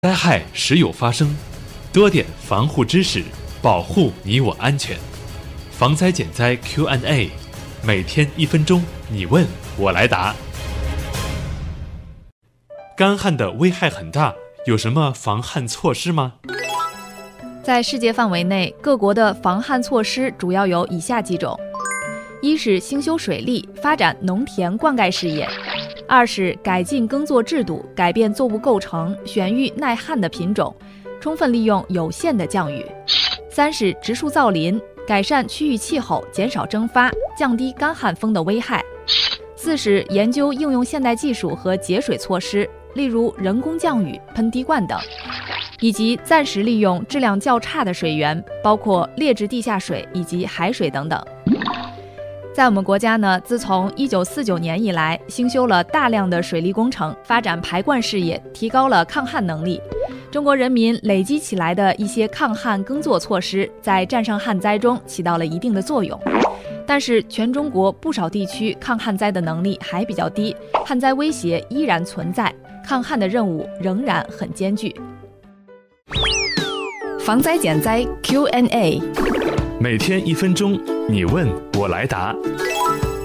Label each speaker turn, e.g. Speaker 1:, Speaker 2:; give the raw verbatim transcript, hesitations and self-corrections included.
Speaker 1: 灾害时有发生，多点防护知识，保护你我安全。防灾减灾 Q and A， 每天一分钟，你问我来答。干旱的危害很大，有什么防旱措施吗？
Speaker 2: 在世界范围内，各国的防旱措施主要有以下几种：一是兴修水利，发展农田灌溉事业；二是改进耕作制度，改变作物构成，选育耐旱的品种，充分利用有限的降雨；三是植树造林，改善区域气候，减少蒸发，降低干旱风的危害；四是研究应用现代技术和节水措施，例如人工降雨、喷滴灌等，以及暂时利用质量较差的水源，包括劣质地下水以及海水等等。在我们国家呢，自从一九四九年以来，兴修了大量的水利工程，发展排灌事业，提高了抗旱能力。中国人民累积起来的一些抗旱耕作措施，在战胜旱灾中起到了一定的作用。但是，全中国不少地区抗旱灾的能力还比较低，旱灾威胁依然存在，抗旱的任务仍然很艰巨。
Speaker 3: 防灾减灾 Q and A，
Speaker 1: 每天一分钟，你问我来答。